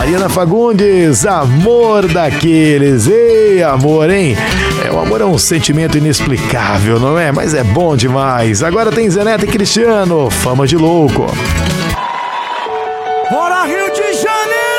Mariana Fagundes, Amor Daqueles. Ei, amor, hein? O amor é um sentimento inexplicável, não é? Mas é bom demais. Agora tem Zé Neto e Cristiano, Fama de Louco. Bora, Rio de Janeiro!